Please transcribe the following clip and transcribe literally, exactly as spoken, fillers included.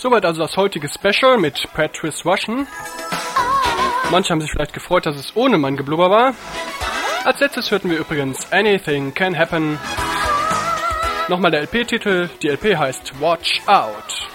Soweit also das heutige Special mit Patrice Rushen. Manche haben sich vielleicht gefreut, dass es ohne mein Geblubber war. Als letztes hörten wir übrigens Anything Can Happen. Nochmal der L P-Titel. Die L P heißt Watch Out.